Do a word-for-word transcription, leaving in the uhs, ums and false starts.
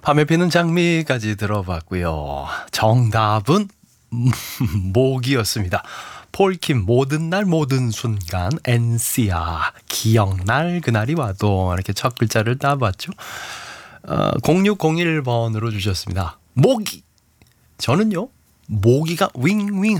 밤에 피는 장미까지 들어봤고요. 정답은 모기였습니다. 폴킴 모든 날 모든 순간 엔씨아 기억날 그날이 와도 이렇게 첫 글자를 따봤죠. 어, 공육공일 번으로 주셨습니다. 모기. 저는요 모기가 윙윙